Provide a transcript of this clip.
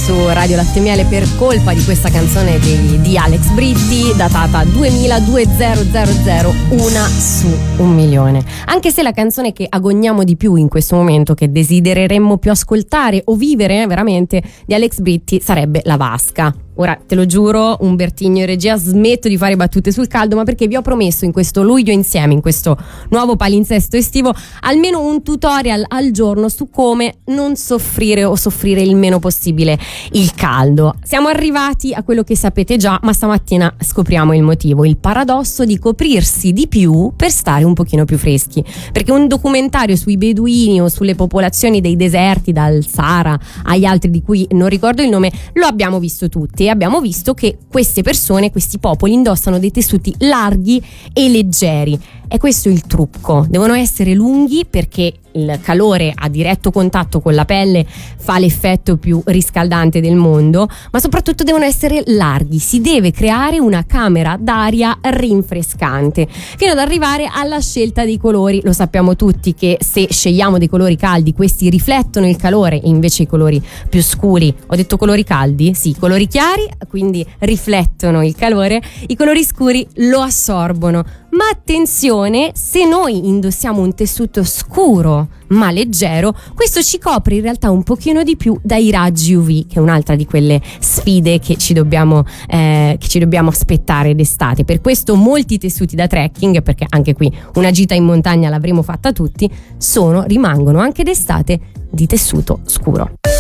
su Radio Latte e Miele per colpa di questa canzone di Alex Britti, datata 2000-2000, una su 1.000.000. Anche se la canzone che agogniamo di più in questo momento, che desidereremmo più ascoltare o vivere veramente, di Alex Britti sarebbe La Vasca. Ora, te lo giuro, Umbertigno in regia, smetto di fare battute sul caldo, ma perché vi ho promesso in questo luglio insieme, in questo nuovo palinsesto estivo, almeno un tutorial al giorno su come non soffrire o soffrire il meno possibile il caldo. Siamo arrivati a quello che sapete già, ma stamattina scopriamo il motivo, il paradosso di coprirsi di più per stare un pochino più freschi. Perché un documentario sui beduini o sulle popolazioni dei deserti, dal Sahara agli altri di cui non ricordo il nome, lo abbiamo visto tutti. Abbiamo visto che queste persone, questi popoli indossano dei tessuti larghi e leggeri. È questo il trucco, devono essere lunghi perché il calore a diretto contatto con la pelle fa l'effetto più riscaldante del mondo, ma soprattutto devono essere larghi, si deve creare una camera d'aria rinfrescante fino ad arrivare alla scelta dei colori. Lo sappiamo tutti che se scegliamo dei colori caldi questi riflettono il calore e invece i colori più scuri, ho detto colori caldi? Sì, colori chiari, quindi riflettono il calore, i colori scuri lo assorbono. Ma attenzione, se noi indossiamo un tessuto scuro ma leggero, questo ci copre in realtà un pochino di più dai raggi UV, che è un'altra di quelle sfide che ci dobbiamo aspettare d'estate. Per questo molti tessuti da trekking, perché anche qui una gita in montagna l'avremo fatta tutti, rimangono anche d'estate di tessuto scuro.